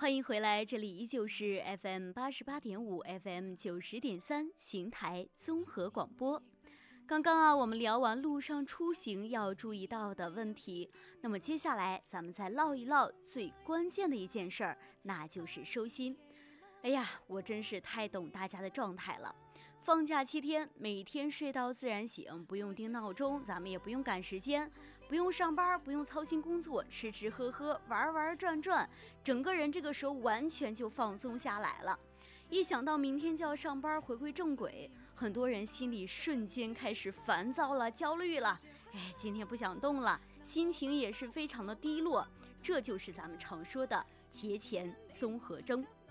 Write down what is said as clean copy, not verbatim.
欢迎回来，这里依旧是 FM88.5 FM 90.3邢台综合广播。刚刚我们聊完路上出行要注意到的问题，那么接下来咱们再唠一唠最关键的一件事儿，那就是收心。哎呀，我真是太懂大家的状态了。放假7天，每天睡到自然醒，不用定闹钟，咱们也不用赶时间，不用上班，不用操心工作，吃吃喝喝，玩玩转转，整个人这个时候完全就放松下来了。一想到明天就要上班，回归正轨，很多人心里瞬间开始烦躁了，焦虑了。今天不想动了，心情也是非常的低落。这就是咱们常说的节前综合征。